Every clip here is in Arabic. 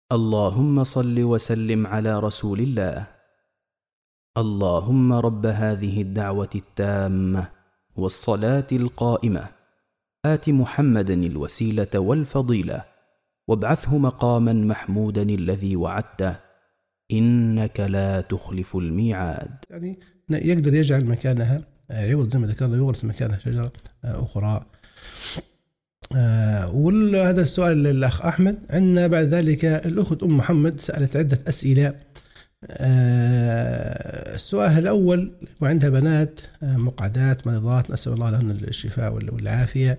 اللهم صل وسلم على رسول الله. اللهم رب هذه الدعوة التامة والصلاة القائمة، آت محمدا الوسيلة والفضيلة وابعثه مقاما محمودا الذي وعدته، إنك لا تخلف الميعاد. يعني يقدر يجعل مكانها عوض زي ما ذكرنا، يورث مكانها شجرة أخرى. وهذا السؤال للأخ أحمد. عندنا بعد ذلك الأخت أم محمد سألت عدة أسئلة. السؤال الأول، وعندها بنات مقعدات مريضات، نسأل الله لهن الشفاء والعافية،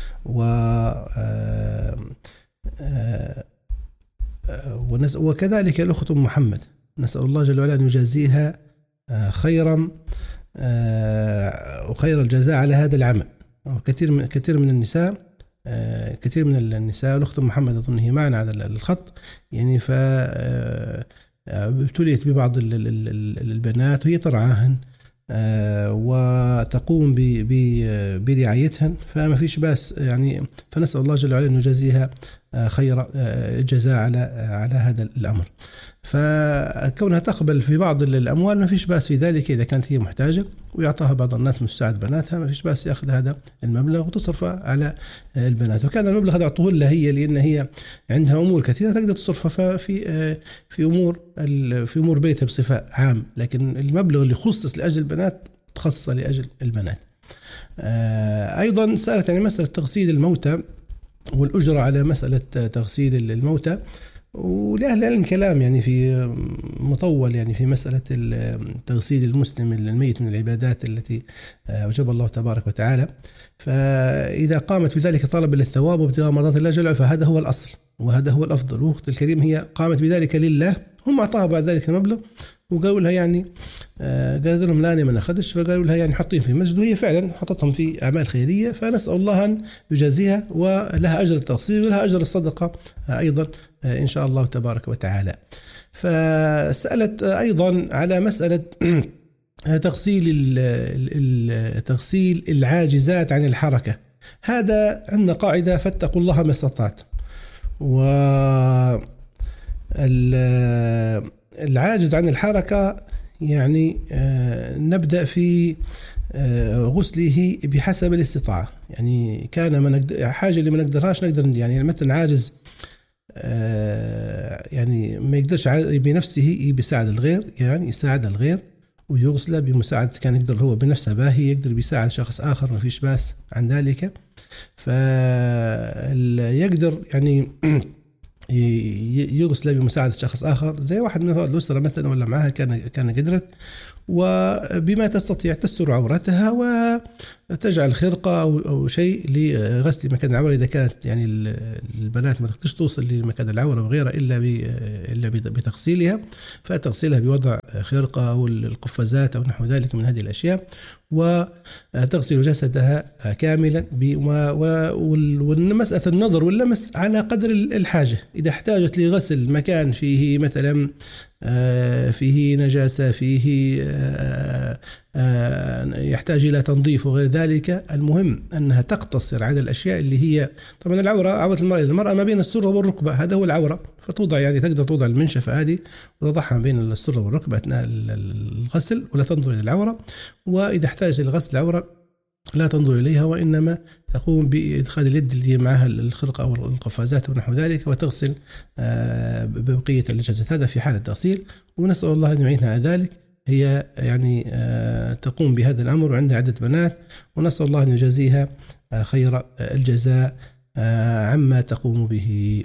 وكذلك الأخت أم محمد نسأل الله جل وعلا أن يجازيها خيرا وخير الجزاء على هذا العمل. كثير من النساء والأخت محمد أظن هي معنا على الخط، يعني ابتليت ببعض البنات وهي ترعاهن وتقوم برعايتهن، فما فيش بأس يعني، فنسأل الله جل وعلا أن يجازيها خير الجزاء على هذا الأمر. فكونها تقبل في بعض الأموال ما فيش بأس في ذلك، إذا كانت هي محتاجة ويعطاها بعض الناس مساعد بناتها ما فيش بأس يأخذ هذا المبلغ وتصرفه على البنات. وكان المبلغ هذا يعطوه لها هي، لأن هي عندها أمور كثيرة تقدر تصرفها في أمور بيتها بصفة عام، لكن المبلغ اللي خصص لأجل البنات تخصص لأجل البنات. أيضا سألت عن مسألة تغسيل الموتى والأجرة على مسألة تغسيل الموتى، ولأهل العلم كلام يعني في مطول يعني في مسألة تغسيل المسلم الميت من العبادات التي وجب الله تبارك وتعالى. فإذا قامت بذلك طلب للثواب وابتغاء مرضات الله جل وعلا فهذا هو الأصل وهذا هو الأفضل. وأخت الكريم هي قامت بذلك لله، هم أعطاها بعد ذلك المبلغ وقالوا لها يعني قالوا لهم لا أنا ما نأخذش، فقالوا لها يعني حطين في مسجد، وهي فعلا حطتهم في أعمال خيرية، فنسأل الله أن يجازيها ولها أجر التغسيل ولها أجر الصدقة أيضا إن شاء الله تبارك وتعالى. فسألت أيضا على مسألة تغسيل العاجزات عن الحركة. هذا عندنا قاعدة فاتقوا الله ما استطعت، والعاجز عن الحركة يعني نبدأ في غسله بحسب الاستطاعة، يعني كان حاجة اللي ما نقدرهاش نقدر يعني مثلا عاجز يعني ما يقدرش بنفسه بيساعد الغير، يعني يساعد الغير ويغسله بمساعدة، كان يقدر هو بنفسه باهي يقدر بيساعد شخص آخر ما فيش باس عن ذلك، فيقدر يعني يغسل بمساعدة شخص آخر، زي واحد من أفراد الأسرة مثلا ولا معها كان قدرت، وبما تستطيع تستر عورتها وتجعل خرقة أو شيء لغسل مكان العورة إذا كانت يعني البنات ما تقدرش توصل لمكان العورة وغيرها إلا بتغسيلها، فتغسلها بوضع خرقة أو القفازات أو نحو ذلك من هذه الأشياء، وتغسل جسدها كاملا. ومسألة النظر واللمس على قدر الحاجة، إذا احتاجت لغسل مكان فيه مثلا فيه نجاسة، فيه يحتاج إلى تنظيف وغير ذلك، المهم أنها تقتصر على الأشياء اللي هي طبعا عورة المرأة ما بين السرة والركبة، هذا هو العورة، فتوضع يعني تقدر توضع المنشفة هذه وتضعها بين السرة والركبة أثناء الغسل ولا تنظر إلى العورة، وإذا احتاج إلى غسل العورة لا تنظر إليها وإنما تقوم بإدخال اليد اللي معها الخرقة أو القفازات ونحو ذلك وتغسل ببقية الجسد، هذا في حالة التغسيل. ونسأل الله أن يعينها على ذلك، هي يعني تقوم بهذا الأمر وعندها عدة بنات، ونسأل الله أن يجازيها خير الجزاء عما تقوم به.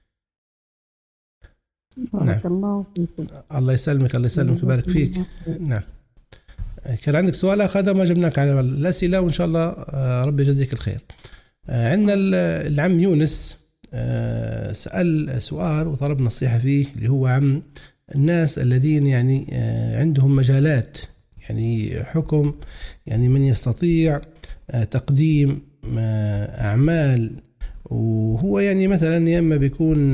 بارك الله فيكم. الله يسلمك ويبارك فيك. نعم، كان عندك سؤال هذا ما جبناك على الأسئلة وإن شاء الله ربي يجزيك الخير. عندنا العم يونس سأل سؤال وطلب نصيحة فيه، اللي هو عن الناس الذين يعني عندهم مجالات، يعني حكم يعني من يستطيع تقديم أعمال، وهو يعني مثلا يا إما بيكون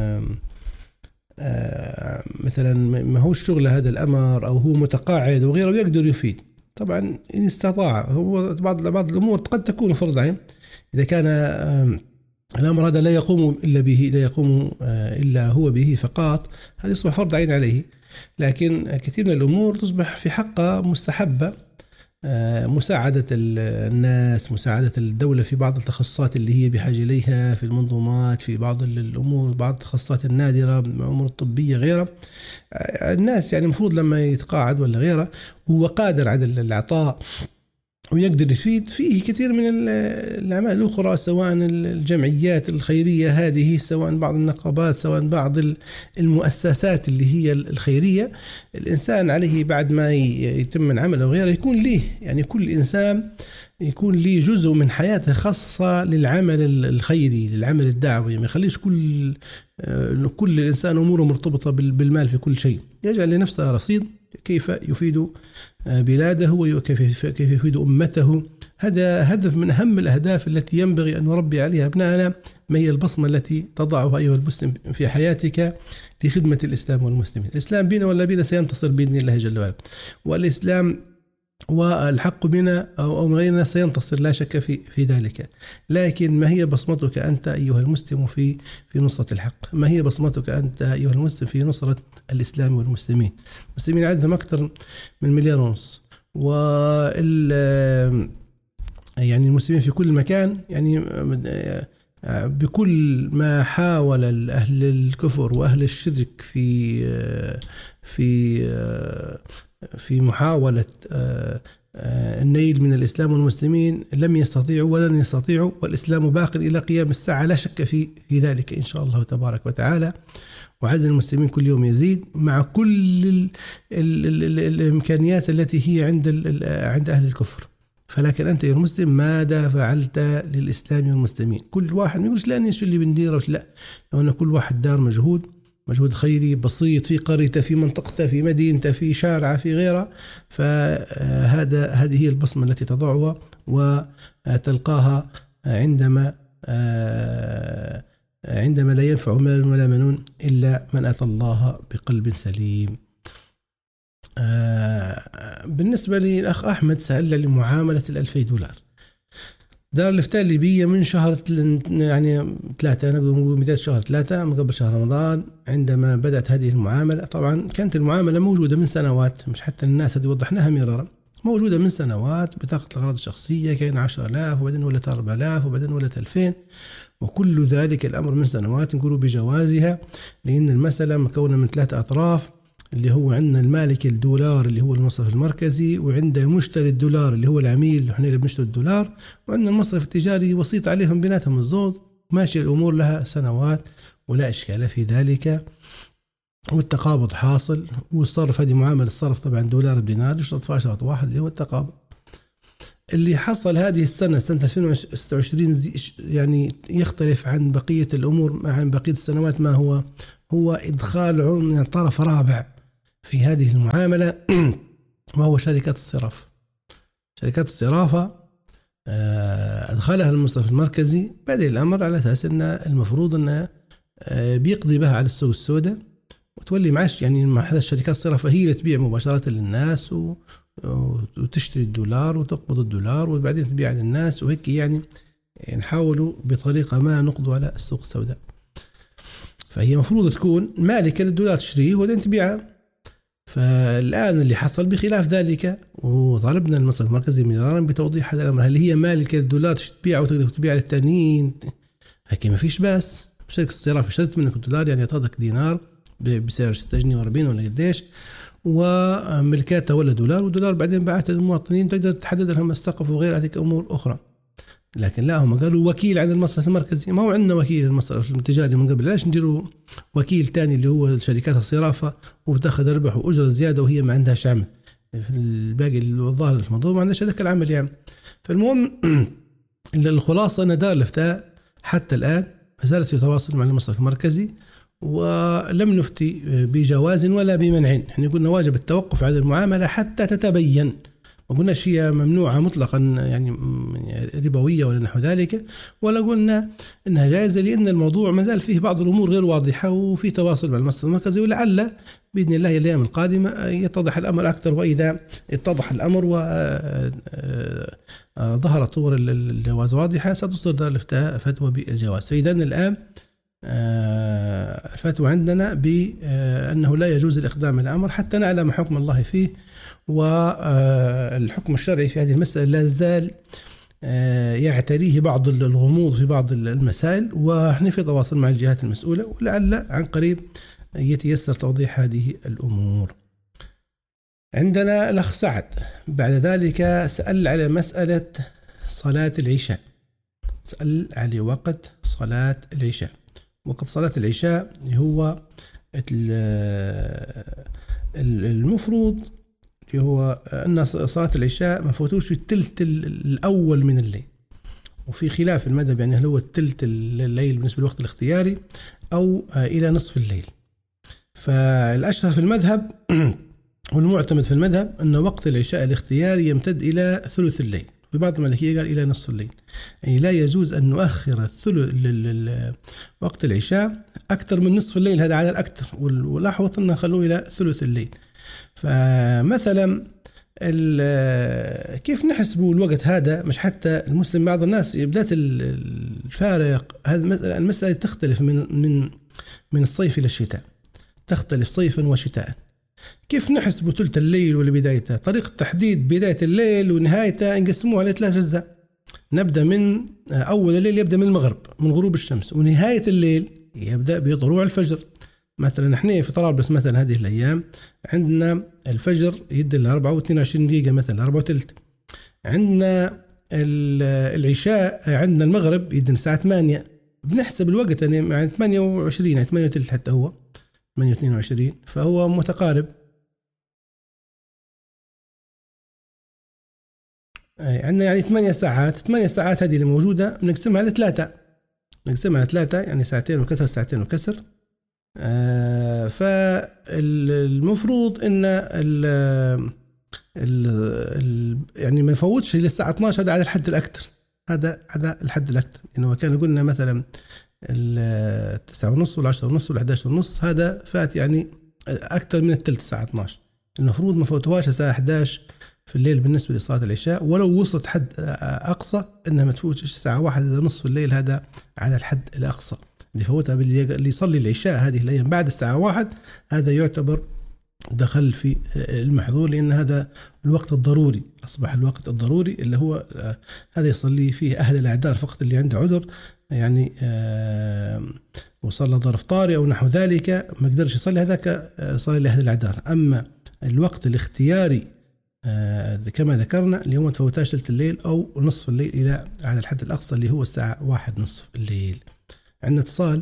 مثلا ما هو الشغل هذا الأمر أو هو متقاعد وغيره ويقدر يفيد. طبعا إن استطاع، هو بعض الأمور قد تكون فرض عين، إذا كان الأمر هذا لا يقوم إلا به، لا يقوم إلا هو به فقط، هذا يصبح فرض عين عليه. لكن كثير من الأمور تصبح في حقه مستحبة، مساعدة الناس، مساعدة الدولة في بعض التخصصات اللي هي بحاجة إليها في المنظومات، في بعض الأمور، بعض التخصصات النادرة، الأمور الطبية غيرها. الناس يعني المفروض لما يتقاعد ولا غيره هو قادر على العطاء ويقدر يفيد فيه كثير من الأعمال الأخرى، سواء الجمعيات الخيرية هذه، سواء بعض النقابات، سواء بعض المؤسسات اللي هي الخيرية. الإنسان عليه بعد ما يتم من عمل أو غيره يكون ليه، يعني كل إنسان يكون ليه جزء من حياته خاصة للعمل الخيري، للعمل الدعوي. ما يخليش كل إنسان أموره مرتبطة بالمال في كل شيء، يجعل لنفسه رصيد كيف يفيد بلاده وكيف يفيد أمته. هذا هدف من أهم الأهداف التي ينبغي أن نربي عليها أبنائنا. ما هي البصمة التي تضعها أيها المسلم في حياتك لخدمة الإسلام والمسلمين؟ الإسلام بنا ولا بنا سينتصر بإذن الله جل وعلا، والإسلام والحق بنا أو غيرنا سينتصر لا شك في ذلك. لكن ما هي بصمتك أنت أيها المسلم في نصرة الحق؟ ما هي بصمتك أنت أيها المسلم في نصرة الإسلام والمسلمين؟ المسلمين عددهم أكثر من 1.5 مليار، يعني المسلمين في كل مكان. يعني بكل ما حاول أهل الكفر وأهل الشرك في محاولة النيل من الإسلام والمسلمين لم يستطيعوا ولن يستطيعوا، والإسلام باق إلى قيام الساعة لا شك في ذلك إن شاء الله تبارك وتعالى. وعدد المسلمين كل يوم يزيد مع كل الإمكانيات التي هي عند أهل الكفر. فلكن أنت يا المسلم ماذا فعلت للإسلام والمسلمين؟ كل واحد ما يقولش لا أنا شو اللي بنديره، لا، لو أن كل واحد دار مجهود خيري بسيط في قريته، في منطقته، في مدينته، في شارعه، في غيره. هذه هي البصمة التي تضعها وتلقاها عندما لا ينفع مال ولا بنون إلا من أتى الله بقلب سليم. بالنسبة للأخ أحمد سأل لمعاملة $2000 دار الإفتاء الليبية من شهر يعني 3، نقدر نقول بداية شهر 3 من قبل شهر رمضان عندما بدأت هذه المعاملة. طبعا كانت المعاملة موجودة من سنوات، مش حتى الناس هذه وضحناها مرارا، موجودة من سنوات بطاقة الأغراض الشخصية، كان 10,000 وبعدين ولت 4,000 وبعدين ولت 2,000، وكل ذلك الأمر من سنوات نقولوا بجوازها، لأن المسألة مكونة من 3 أطراف، اللي هو عندنا المالك الدولار اللي هو المصرف المركزي، وعند مشتري الدولار اللي هو العميل اللي احنا اللي بنشتري الدولار، وعندنا المصرف التجاري وسيط عليهم بيناتهم الزوج. ماشي الأمور لها سنوات ولا إشكال في ذلك، والتقابض حاصل، والصرف هذه معاملة الصرف طبعا دولار بدينار، يشترط فيها شرط واحد اللي هو التقابض. اللي حصل هذه سنة 2026 يعني يختلف عن بقية الأمور، عن بقية السنوات. ما هو إدخال طرف رابع في هذه المعاملة، وهو شركات الصراف. شركات الصرافة أدخلها المصرف المركزي بعد الأمر على أساس أن المفروض أنه بيقضي بها على السوق السوداء وتولي معاش. يعني مع هذا الشركات الصرافة هي اللي تبيع مباشرة للناس وتشتري الدولار وتقبض الدولار وبعدين تبيع للناس، وهيك يعني نحاولوا بطريقة ما نقضوا على السوق السوداء. فهي مفروض تكون مالكة للدولار تشتريه وبعدين تبيعه. فالآن اللي حصل بخلاف ذلك، وطالبنا المصرف المركزي مرارا بتوضيح هذا الأمر. هل هي مالكة للدولار تبيعه وتقدر تبيع للتانيين؟ هكي ما فيش. بس شركة الصرافة اشترت منك الدولار، يعني أعطتك دينار بسعر 6 جنيه و40 ولا قديش، وملكاتها ولا دولار، والدولار بعدين بعته للمواطنين تقدر تحدد لهم السقف وغير هذه أمور أخرى. لكن لا، هم قالوا وكيل عند المصرف المركزي. ما هو عندنا وكيل المصرف التجاري من قبل، لاش نديروا وكيل تاني اللي هو شركات الصرافة وبتاخذ ربح وأجرة زيادة وهي ما عندهاش عمل في الباقي الظاهر الموضوع ما عندهاش هذاك العمل يعني. فالمهم الخلاصة أن دار الإفتاء حتى الآن ما زالت في تواصل مع المصرف المركزي، ولم نفتي بجواز ولا بمنع. احنا قلنا واجب التوقف عن المعاملة حتى تتبين، قلناش هي ممنوعة مطلقا يعني ربوية ولا نحو ذلك، ولا قلنا إنها جائزة، لأن الموضوع ما زال فيه بعض الأمور غير واضحة وفي تواصل مع المؤسسة المركزية، ولعل بإذن الله الأيام القادمة يتضح الأمر أكثر. وإذا اتضح الأمر وظهرت صور الجواز واضحة ستصدر دار الإفتاء فتوى بالجواز. فإذا الآن الفتوى عندنا بأنه لا يجوز الإقدام على الأمر حتى نعلم حكم الله فيه، والحكم الشرعي في هذه المسألة لا زال يعتريه بعض الغموض في بعض المسائل، ونحن في تواصل مع الجهات المسؤولة، ولعل عن قريب يتيسر توضيح هذه الأمور. عندنا الأخ سعد بعد ذلك سأل على مسألة صلاة العشاء، سأل على وقت صلاة العشاء. وقت صلاة العشاء هو المفروض هو أن صلاة العشاء ما فوتوش في الثلث الأول من الليل، وفي خلاف في المذهب يعني هل هو الثلث الليل بالنسبة للوقت الاختياري أو إلى نصف الليل. فالأشهر في المذهب والمعتمد في المذهب أن وقت العشاء الاختياري يمتد إلى ثلث الليل، في بعض المالكية قال إلى نصف الليل، يعني لا يجوز أن نؤخر وقت العشاء أكثر من نصف الليل، هذا عدد أكثر، والأحوط أن نخلوه إلى ثلث الليل. فمثلا كيف نحسبوا الوقت هذا؟ مش حتى المسلم بعض الناس بدأت الفارق، هذه المسألة تختلف من الصيف إلى الشتاء، تختلف صيفا وشتاء. كيف نحسبوا ثلث الليل ولا بدايته؟ طريقة تحديد بداية الليل ونهايته نقسموها على 3 أجزاء. نبدأ من أول الليل يبدأ من المغرب، من غروب الشمس، ونهاية الليل يبدأ بطلوع الفجر. مثلا نحن في طرابلس مثلا هذه الأيام عندنا الفجر يدل 24 دقيقة مثلا 4:03. عندنا العشاء عندنا المغرب يدل الساعة 8. بنحسب الوقت يعني 28 يعني 8:03 حتى هو 8:22، فهو متقارب. عندنا يعني 8 ساعات هذه اللي موجودة بنقسمها على 3 يعني ساعتين وكسر ساعتين وكسر. فالمفروض ان يعني ما يفوتش للساعة 12، هذا على الحد الأكثر، هذا الحد الأكثر. إنه كان قلنا مثلا 9:30 وال10:30 وال11:30، هذا فات يعني أكثر من الثلث الساعة 12. المفروض ما فوتوهاش الساعة 11 في الليل بالنسبة لصلاة العشاء، ولو وصلت حد أقصى إنها ما تفوتش الساعة 1 إذا نصف الليل، هذا على الحد الأقصى. اللي فوتها اللي يصلي العشاء هذه الأيام بعد الساعة 1 هذا يعتبر دخل في المحظور، لأن هذا الوقت الضروري، أصبح الوقت الضروري اللي هو هذا يصلي فيه أهل الأعذار فقط، اللي عنده عذر يعني وصلى ظرف طارئ أو نحو ذلك ما قدرش يصلي، هذاك صلي لأهل الأعذار. أما الوقت الاختياري كما ذكرنا اللي هو ما تفوتاش ثلث الليل أو نصف الليل إلى على الحد الأقصى اللي هو الساعة 1 نصف الليل. عندنا اتصال،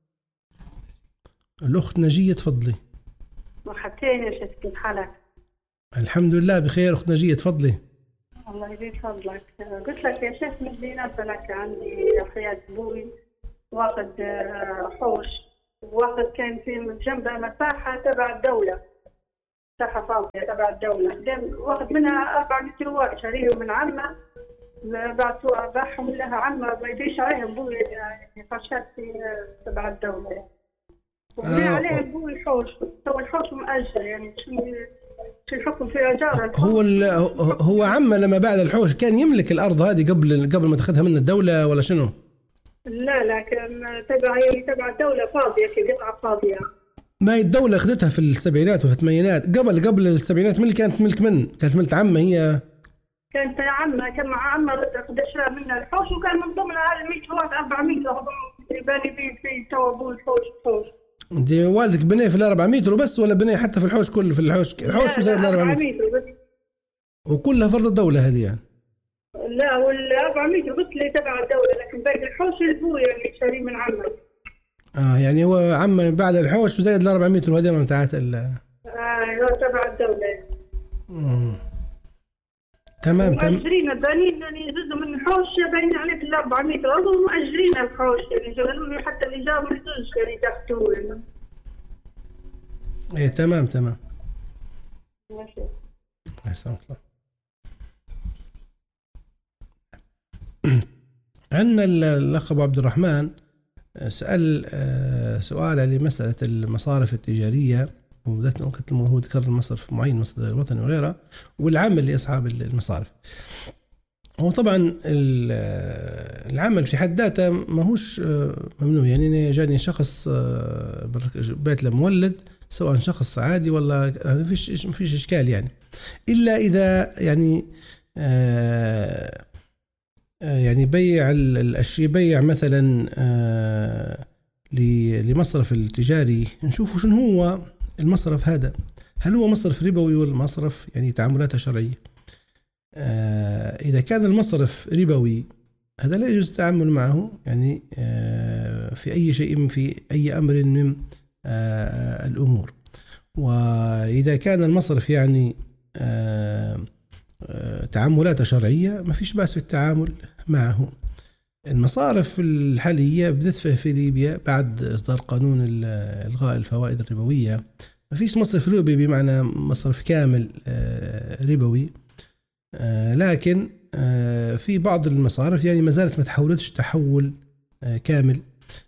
الأخت نجية تفضلي. مرحبتين يا شيخ، كيف حالك؟ الحمد لله بخير. أخت نجية تفضلي. الله يزيد فضلك. قلت لك يا شيخ بدي نسألك، عندي حياة أبوي واخد حوش، واخد كان في جنبه مساحة تبع الدولة، مساحة فاضية تبع الدولة، واخد منها 4 متروات شاريه من عمه، باعهم لها عمه ما يديش عليهم ابوي يعني فرشات في تبع الدولة، وبني عليه ابوي الحوش، تو الحوش مؤجل، يعني شو الحكم في إيجار؟ هو عمه لما باع الحوش كان يملك الأرض هذه قبل ما تاخذها من الدولة ولا شنو؟ لا كان تبع الدولة فاضية، في قطعة فاضية. ما هي الدولة أخذتها في السبعينات وفي الثمانينات، قبل السبعينات من اللي كانت ملك من؟ كانت ملك عمه هي؟ كانت عمه، كان مع عمه خدشها منها الحوش، وكان من ضمنها هذا 100 وات 400 باني في تو ابو الحوش. دي والدك بنيه في 4 متر وبس ولا بنيه حتى في الحوش كله؟ في الحوش وزاد 4 متر بس، وكلها فرض الدولة هذه يعني؟ لا، وال4 متر بس اللي تبع الدولة، لكن باقي الحوش الابو يعني شاري من عمه. يعني هو عمه بعد الحوش وزاد 4 متر وهذه ما بتاعت تبع الدولة. تمام. مؤجرين البانين يعني جزء من الحوش باين عليه في 4 متر، أظن مؤجرين الحوش يعني شغلوا له حتى الإيجار ما يجوز يعني تاخذوه يعني. إيه تمام. ماشي. أحسن الله. عندنا الأخ أبو عبد الرحمن سأل سؤال على مسألة المصارف التجارية، وبدأت هو ذكر المصرف معين، مصرف الوطني وغيره، والعمل لأصحاب المصارف. هو طبعا العمل في حد ذاته ما هوش ممنوع. يعني جاني شخص بيت لمولد، سواء شخص عادي ولا ما فيش إشكال يعني، إلا إذا يعني بيع الأشياء، بيع مثلا لمصرف التجاري، نشوفوا شنو هو المصرف هذا، هل هو مصرف ربوي ولا مصرف يعني تعاملاتها شرعية. إذا كان المصرف ربوي هذا لا يجوز التعامل معه يعني في أي شيء، في أي أمر من الأمور. وإذا كان المصرف يعني تعاملات شرعية ما فيش بأس في التعامل معه. المصارف الحالية بدأت في ليبيا بعد إصدار قانون إلغاء الفوائد الربوية، ما فيش مصرف ربوي بمعنى مصرف كامل ربوي، لكن في بعض المصارف يعني ما زالت ما تحولتش تحول كامل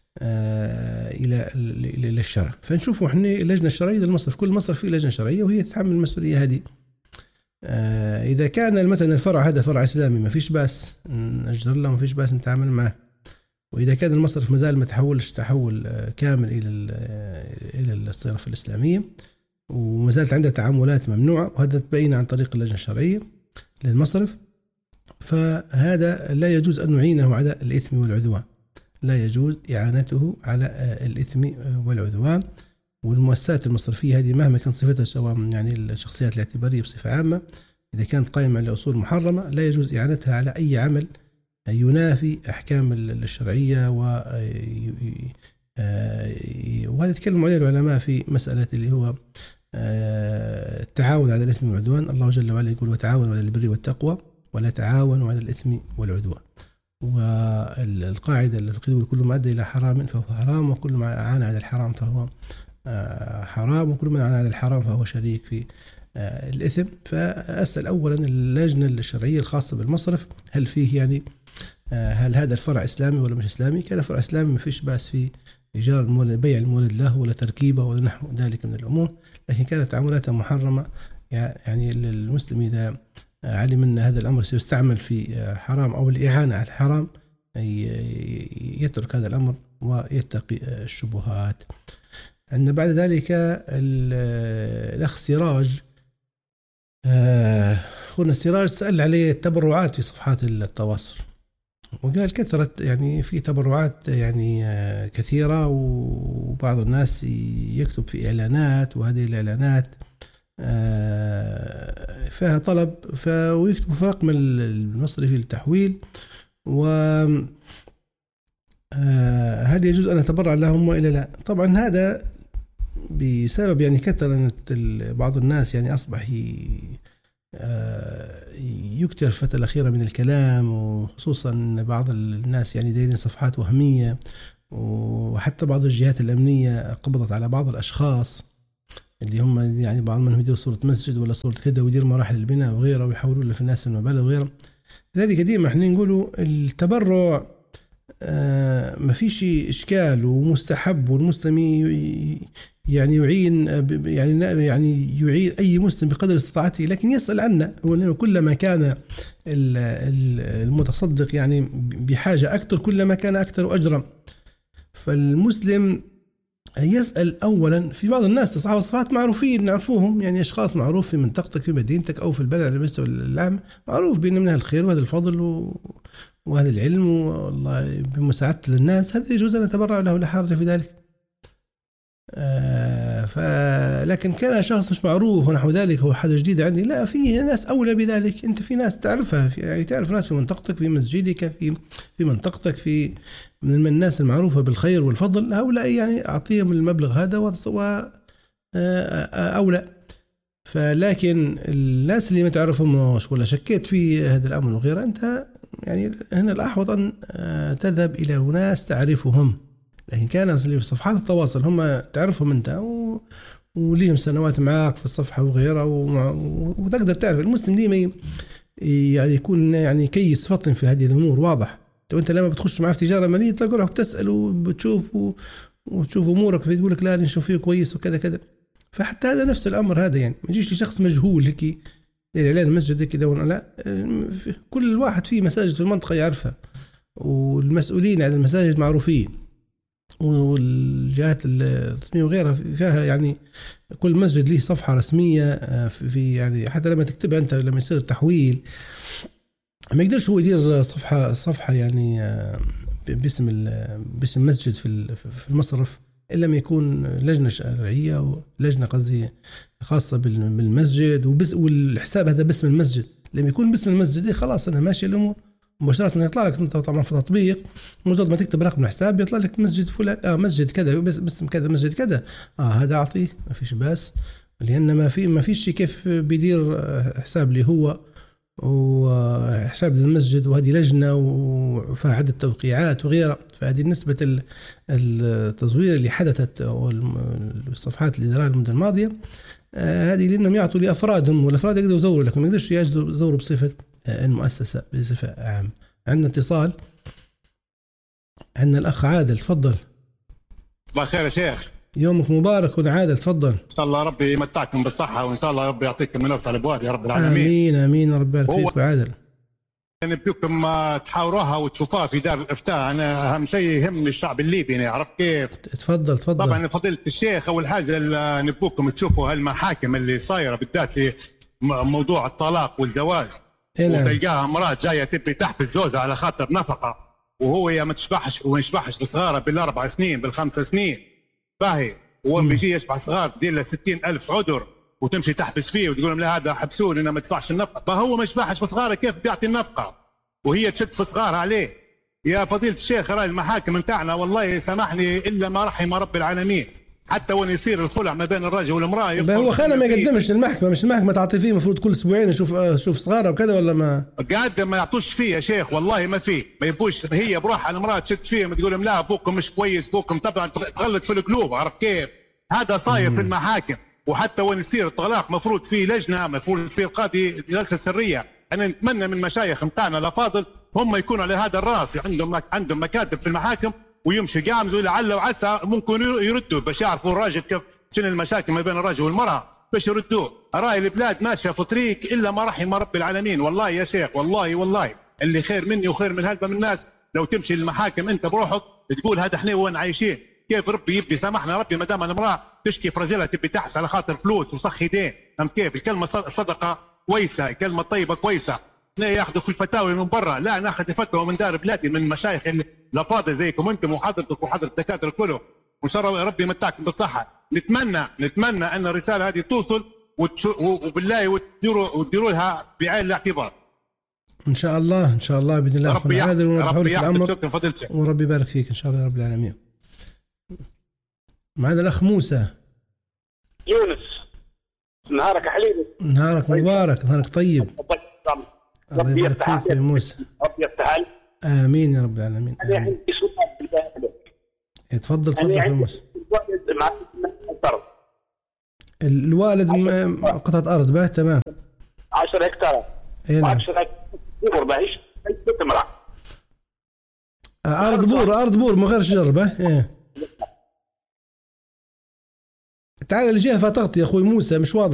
إلى الشرع. فنشوفوا إحنا اللجنة الشرعية للمصرف، كل مصرف فيه لجنة شرعية وهي تتحمل المسؤولية هذه. إذا كان مثلا الفرع هذا فرع إسلامي ما فيش بأس نجدر له، ما فيش بأس نتعامل معه. وإذا كان المصرف مازال ما تحولش تحول كامل إلى الصرف الإسلامية وما زالت عنده تعاملات ممنوعة، وهذا تبين عن طريق اللجنة الشرعية للمصرف، فهذا لا يجوز أن نعينه على الإثم والعدوان، لا يجوز إعانته على الإثم والعدوان. والمؤسسات المصرفية هذه مهما كان صفتها، سواء يعني الشخصيات الاعتبارية بصفة عامة، إذا كانت قائمة على أصول محرمة لا يجوز إعانتها على أي عمل ينافي أحكام الشرعية. وهذا يتكلم عليه العلماء في مسألة اللي هو التعاون على الإثم والعدوان. الله جل وعلا يقول: وتعاونوا على البر والتقوى ولا تعاونوا على الإثم والعدوان. والقاعدة الفقهية: كل ما أدى إلى حرام فهو حرام، وكل ما أعان على الحرام فهو حرام، وكل من أعان على الحرام فهو شريك في الإثم. فأسأل أولا اللجنة الشرعية الخاصة بالمصرف هل فيه يعني هل هذا الفرع إسلامي ولا مش إسلامي؟ كان فرع إسلامي ما فيش بأس في إيجار المولد، بيع المولد له ولا تركيبه ولا نحو ذلك من الأمور، لكن كانت تعاملاتها محرمة. يعني المسلم إذا علم أن هذا الأمر سيستعمل في حرام أو الإعانة على الحرام يترك هذا الأمر ويتقي الشبهات. عندنا بعد ذلك الأخ سراج، أخونا سراج سأل عليه التبرعات في صفحات التواصل، وقال كثرت يعني في تبرعات يعني كثيرة، وبعض الناس يكتب في إعلانات، وهذه الإعلانات فيها طلب ويكتب في رقم المصرفي للتحويل، وهل يجوز أن أتبرع لهم وإلا لا؟ طبعا هذا بسبب يعني كثرة بعض الناس يعني أصبح يكتر الفترة الأخيرة من الكلام، وخصوصا بعض الناس يعني دايرين صفحات وهمية، وحتى بعض الجهات الأمنية قبضت على بعض الأشخاص اللي هم يعني بعض منهم يديروا صورة مسجد ولا صورة كذا، ويدير مراحل البناء وغيره، ويحولوا في الناس المبالغ وغيره. لذلك ديما احنا نقولوا التبرع ما فيش إشكال ومستحب، والمسلم يعني يعين أي مسلم بقدر استطاعته، لكن يسأل عنه. كلما كان المتصدق يعني بحاجة أكثر كلما كان أكثر أجرا. فالمسلم يسأل أولا. في بعض الناس أصحاب الصفات معروفين نعرفوهم، يعني أشخاص معروف في منطقتك في مدينتك أو في البلد على المستوى العام، معروف بأن منها الخير وهذا الفضل وهذا العلم والله بمساعدة للناس، هذا يجوز أن نتبرع له، لا حرج في ذلك. لكن كان شخص مش معروف ونحو ذلك هو حاجة جديدة عندي، لا، في ناس أولى بذلك. أنت في ناس تعرفها، يعني تعرف ناس في منطقتك في مسجدك في منطقتك في من الناس المعروفة بالخير والفضل، هؤلاء يعني أعطيهم المبلغ هذا أولى. فلكن الناس اللي ما تعرفهم ولا شكيت في هذا الأمر وغيره، أنت يعني هنا الأحوط أن تذهب إلى ناس تعرفهم. لكن كان في صفحات التواصل هم تعرفهم أنت وليهم سنوات معك في الصفحة وغيره، وتقدر تعرف. المسلم ديما يعني يكون يعني كيس فطن في هذه الأمور، واضح وانت لما بتخش معاه في تجاره ماليه تلاقي روحك تسال وتشوف امورك، فيقول لك لا نشوف فيه كويس وكذا كذا. فحتى هذا نفس الامر هذا، يعني ما يجيش لشخص مجهول هيك الاعلان المسجد كذا، لا، كل واحد فيه مساجد في المنطقه يعرفها، والمسؤولين عن المساجد معروفين، والجهات الرسميه وغيرها فيها، يعني كل مسجد له صفحه رسميه في يعني حتى لما تكتبها انت لما يصير التحويل ما يقدرش هو يدير صفحه يعني باسم مسجد في المصرف الا ما يكون لجنه شرعيه ولجنه قصدي خاصه بالمسجد، والحساب هذا باسم المسجد. لما يكون باسم المسجد خلاص انا ماشي الامور مباشره، يطلع لك انت طبعا في تطبيق مجرد ما تكتب رقم الحساب يطلع لك مسجد فلان، مسجد كذا باسم كذا مسجد كذا، هذا اعطيه ما فيش باس، لان ما فيش كيف بيدير حساب لي هو وحساب للمسجد، وهذه لجنة وفيها عدة توقيعات وغيرها. فهذه نسبة التزوير اللي حدثت والصفحات اللي دراها المدة الماضية هذه لأنهم يعطوا لأفرادهم، والأفراد يقدروا يزوروا، لكن ما يقدرش يزوروا بصفة المؤسسة بصفة عامة. عندنا اتصال، عندنا الأخ عادل، تفضل. صباح الخير يا شيخ، يومك مبارك. ونعادل تفضل. ان شاء الله ربي يمتعكم بالصحه، وان شاء الله ربي يعطيكم من نفس الابواب يا رب العالمين. امين امين، ربي يبارك فيك. وعادل نبيكم تحاوروها وتشوفوها في دار الافتاء. انا اهم شيء يهمني الشعب الليبي، يعني عرفت كيف؟ تفضل. طبعا فضيله الشيخ، اول حاجه نبوكم تشوفوا هالمحاكم اللي صايره بالذات في موضوع الطلاق والزواج، وتلقاها امراه جايه تبي تحبس زوجها على خاطر نفقه، وهو يا ما تشبحش وما يشبحش بصغاره بال4 سنين بال5 سنين باهي، هو بيجي يشبع صغار تدير له 60,000 عذر وتمشي تحبس فيه وتقول لهم لا هذا حبسوني انا ما ادفعش النفقه، فهو ما يشبعش في صغاره كيف بيعطي النفقه وهي تشد في صغارها عليه؟ يا فضيله الشيخ راي المحاكم نتاعنا والله سامحني الا ما رحم رب العالمين، حتى وين يصير الخلع ما بين الرجل والمراه هو خانه ما يقدمش للمحكمه، مش المحكمه تعطي فيه المفروض كل اسبوعين شوف صغاره وكذا، ولا ما قاعد ما يعطوش فيه يا شيخ والله ما فيه، ما يبوش، هي بروحها المراه تشد فيهم تقول لهم لا ابوكم مش كويس، ابوكم طبعا تغلط في القلوب، عرف كيف؟ هذا صاير في المحاكم. وحتى وين يصير الطلاق مفروض فيه لجنه، مفروض فيه القاضي جلسه سريه. انا نتمنى من المشايخ نتاعنا الافاضل هم يكونوا على هذا الراس، عندهم مكاتب في المحاكم ويمشي قام لعل وعسى ممكن يردوا باش يعرفوا الراجل كيف شنو المشاكل ما بين الرجل والمراه باش يردوه. راي البلاد ماشيه في طريق الا ما رحم رب العالمين والله يا شيخ، والله اللي خير مني وخير من هلبة من الناس لو تمشي للمحاكم انت بروحك تقول هذا احنا وين عايشين، كيف ربي يبدي سامحنا ربي ما دام المراه تشكي في رجلها تبي تحبس على خاطر فلوس وسخ دين، فهمت كيف؟ الكلمه صدقه كويسه، الكلمه طيبه كويسه، احنا ياخذوا في الفتاوي من برا، لا ناخذ الفتوى من دار بلادي من المشايخ الافاضل زيكم انتم وحضرتك وحضرة الدكاتره كلهم، وان شاء الله ربي يمتعكم بالصحه. نتمنى ان الرساله هذه توصل وبالله وتديروا لها بعين الاعتبار ان شاء الله باذن الله. ربي يحفظك وربي يبارك فيك ان شاء الله يا رب العالمين. معنا الاخ موسى يونس، نهارك حليل، نهارك مبارك، نهارك طيب، الله يبارك فيك يا موسى. ربي يفتح عليك. امين يا رب العالمين. انا عندي سؤال بالله. تفضل يا موسى. الوالد قطعة أرض به تمام 10 هكتار 10 هكتار بعيش تمرع أرض بور من غير شجر به. إيه تعال الجهة فتغطي يا أخوي موسى مش واضح.